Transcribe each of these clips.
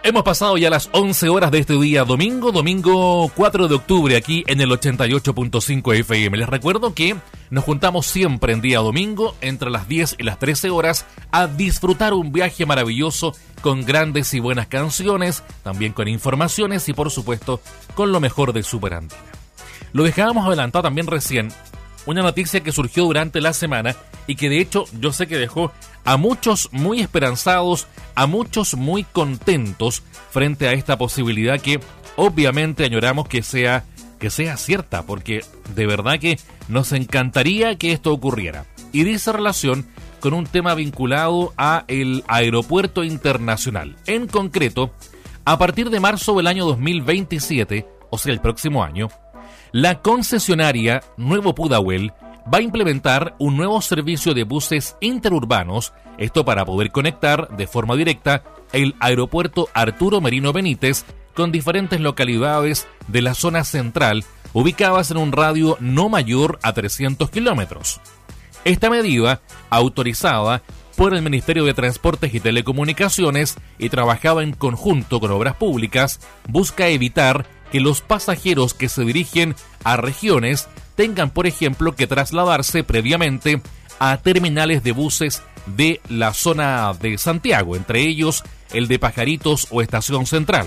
Hemos pasado ya las 11 horas de este día domingo 4 de octubre, aquí en el 88.5 FM. Les recuerdo que nos juntamos siempre en día domingo, entre las 10 y las 13 horas, a disfrutar un viaje maravilloso con grandes y buenas canciones, también con informaciones y, por supuesto, con lo mejor de Super Andina. Lo dejábamos adelantado también recién, una noticia que surgió durante la semana y que de hecho yo sé que dejó a muchos muy esperanzados, a muchos muy contentos frente a esta posibilidad que obviamente añoramos que sea cierta, porque de verdad que nos encantaría que esto ocurriera. Y dice relación con un tema vinculado a el aeropuerto internacional. En concreto, a partir de marzo del año 2027, o sea el próximo año, la concesionaria Nuevo Pudahuel va a implementar un nuevo servicio de buses interurbanos, esto para poder conectar de forma directa el aeropuerto Arturo Merino Benítez con diferentes localidades de la zona central, ubicadas en un radio no mayor a 300 kilómetros. Esta medida, autorizada por el Ministerio de Transportes y Telecomunicaciones y trabajada en conjunto con Obras Públicas, busca evitar que los pasajeros que se dirigen a regiones tengan, por ejemplo, que trasladarse previamente a terminales de buses de la zona de Santiago, entre ellos el de Pajaritos o Estación Central.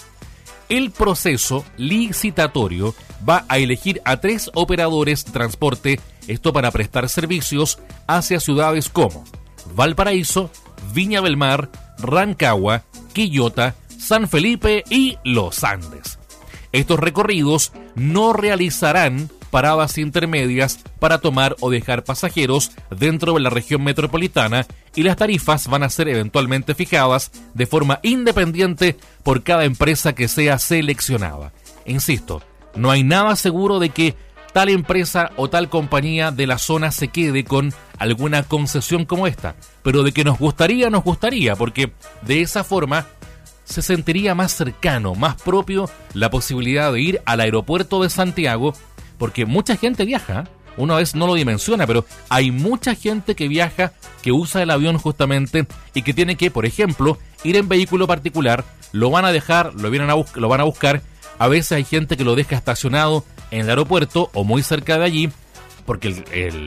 El proceso licitatorio va a elegir a 3 operadores de transporte, esto para prestar servicios hacia ciudades como Valparaíso, Viña del Mar, Rancagua, Quillota, San Felipe y Los Andes. Estos recorridos no realizarán paradas intermedias para tomar o dejar pasajeros dentro de la región metropolitana y las tarifas van a ser eventualmente fijadas de forma independiente por cada empresa que sea seleccionada. Insisto, no hay nada seguro de que tal empresa o tal compañía de la zona se quede con alguna concesión como esta, pero de que nos gustaría, porque de esa forma se sentiría más cercano, más propio la posibilidad de ir al aeropuerto de Santiago, porque mucha gente viaja, uno a veces no lo dimensiona, pero hay mucha gente que viaja, que usa el avión justamente y que tiene que, por ejemplo, ir en vehículo particular, lo van a dejar, lo van a buscar, a veces hay gente que lo deja estacionado en el aeropuerto o muy cerca de allí, porque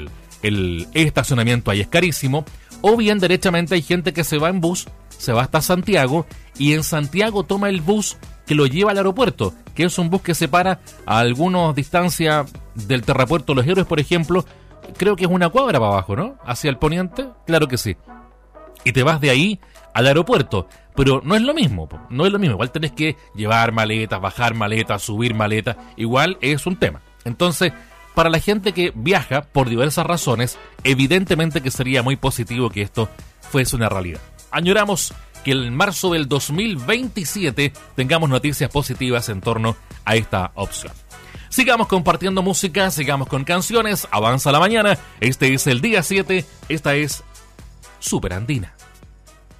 el estacionamiento ahí es carísimo, o bien derechamente hay gente que se va en bus, se va hasta Santiago y en Santiago toma el bus que lo lleva al aeropuerto, que es un bus que se para a algunas distancias del Terrapuerto Los Héroes, por ejemplo, creo que es una cuadra para abajo, ¿no? Hacia el poniente, claro que sí. Y te vas de ahí al aeropuerto, pero no es lo mismo, igual tenés que llevar maletas, bajar maletas, subir maletas, igual es un tema. Entonces, para la gente que viaja por diversas razones, evidentemente que sería muy positivo que esto fuese una realidad. Añoramos que en marzo del 2027 tengamos noticias positivas en torno a esta opción. Sigamos compartiendo música, sigamos con canciones, avanza la mañana, este es el día 7, esta es Super Andina.